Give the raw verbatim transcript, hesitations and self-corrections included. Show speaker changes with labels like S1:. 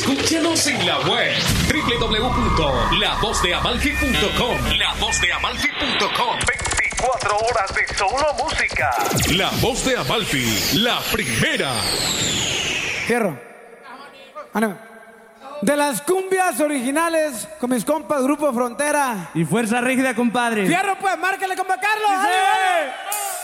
S1: Escúchanos en la web doble u doble u doble u punto la voz de amalfi punto com. la voz de amalfi punto com.
S2: veinticuatro horas de solo música.
S1: La Voz de Amalfi, la primera.
S3: Fierro. Ánimo. De las cumbias originales con mis compas Grupo Frontera.
S4: Y Fuerza Rígida, compadre.
S3: Fierro, pues, márcale, compa Carlos.
S4: ¡Sí!